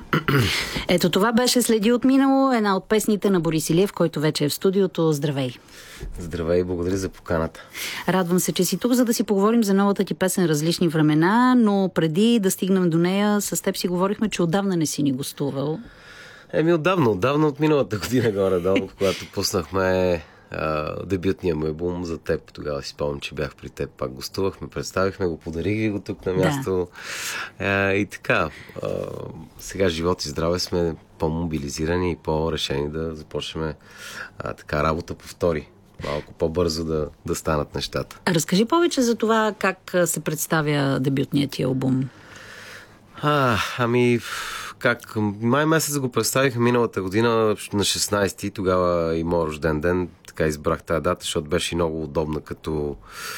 Ето това беше "Следи от минало", една от песните на Борис Илиев, който вече е в студиото. Здравей! Здравей, благодаря за поканата. Радвам се, че си тук, за да си поговорим за новата ти песен "Различни времена", но преди да стигнем до нея, с теб си говорихме, че отдавна не си ни гостувал. Отдавна от миналата година горе-долу, когато пуснахме дебютния му албум "За теб". Тогава си спомням, че бях при теб, пак гостувахме, представихме го, подарих ви го тук на място. Да. И така, сега живот и здраве сме по-мобилизирани и по-решени да започнем така работа по втори. Малко по-бързо да станат нещата. Разкажи повече за това как се представя дебютният ти албум. Как? Май месец го представихме миналата година на 16-ти, тогава и моят рожден ден. Така избрах тази дата, защото беше много удобна като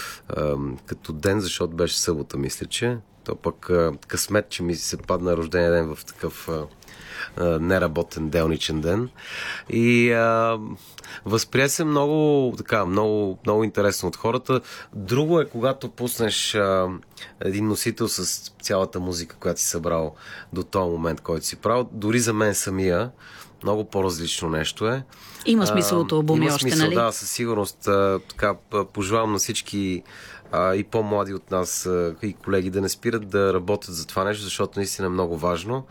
ден, защото беше събота, мисля, че. То пък късмет, че ми се падна рождения ден в такъв неработен делничен ден. И възприе се много интересно от хората. Друго е, когато пуснеш един носител с цялата музика, която си събрал до този момент, който си правил. Дори за мен самия много по-различно нещо е. Има смисъл от албуми още, смисъл, нали? Да, със сигурност. Пожелавам на всички и по-млади от нас и колеги да не спират да работят за това нещо, защото наистина е много важно.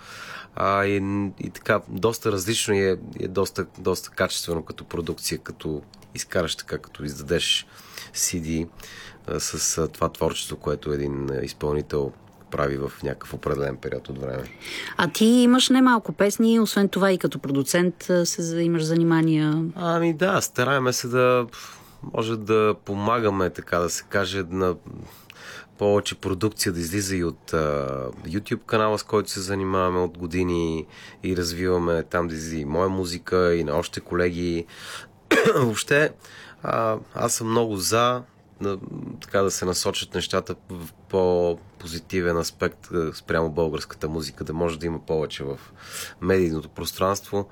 И така, доста различно и е доста качествено като продукция, като изкараш така, като издадеш CD с това творчество, което един изпълнител прави в някакъв определен период от време. А ти имаш немалко песни, освен това и като продуцент имаш занимания. Да, стараеме се да може да помагаме, така да се каже, на повече продукция да излиза и от YouTube канала, с който се занимаваме от години и развиваме там да излиза и моя музика, и на още колеги. Въобще, аз съм много за така да се насочат нещата в по-позитивен аспект спрямо българската музика, да може да има повече в медийното пространство.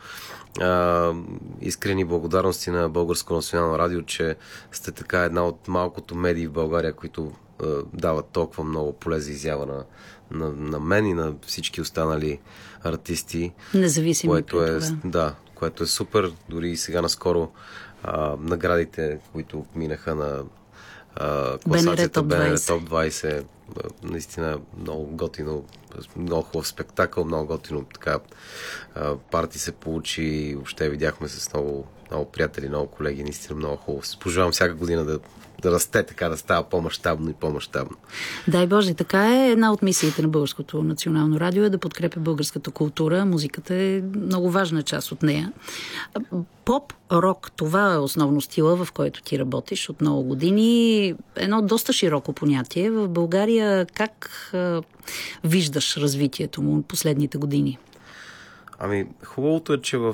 Искрени благодарности на Българско национално радио, че сте така една от малкото медии в България, които дават толкова много поле за изява на мен и на всички останали артисти. Независимо, което е супер. Дори и сега наскоро наградите, които минаха на класацията БНР Топ 20, наистина много готино, много хубав спектакъл, много готино така парти се получи, въобще видяхме се с много приятели, много колеги, наистина много хубаво. Пожелавам всяка година да расте така, да става по-мащабно и по-мащабно. Дай Боже, така е. Една от мисиите на Българското национално радио е да подкрепя българската култура. Музиката е много важна част от нея. Поп, рок, това е основно стила, в който ти работиш от много години. Едно доста широко понятие. В България как виждаш развитието му последните години? Хубавото е, че в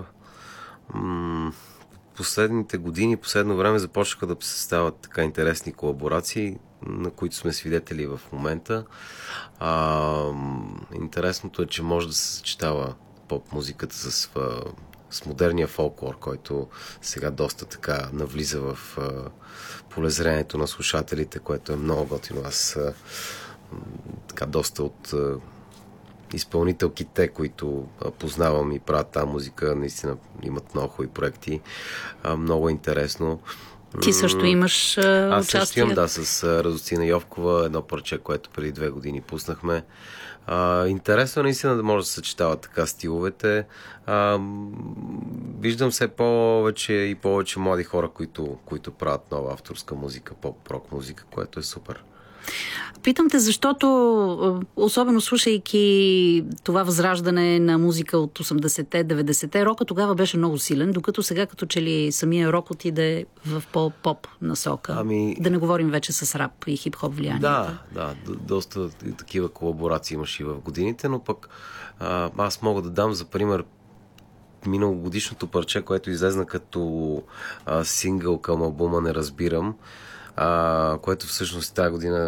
последните години, последно време започнаха да се стават така интересни колаборации, на които сме свидетели в момента. Интересното е, че може да се съчетава поп-музиката с модерния фолклор, който сега доста така навлиза в полезрението на слушателите, което е много готино. Аз така доста от изпълнителките, които познавам и правят тази музика, наистина имат много хубави проекти. Много интересно. Ти също имаш участие? Аз също имам, с Радостина Йовкова, едно парче, което преди 2 години пуснахме. Интересно е наистина да може да се съчетават така стиловете. Виждам все повече и повече млади хора, които правят нова авторска музика, поп-рок музика, което е супер. Питам те, защото особено слушайки това възраждане на музика от 80-те, 90-те, рока тогава беше много силен, докато сега като че ли самия рок отиде в по-поп насока. Да не говорим вече с рап и хип-хоп влияние. Да, доста такива колаборации имаше и в годините, но пък аз мога да дам за пример миналогодишното парче, което излезна като сингъл към албума "Не разбирам", което всъщност тази година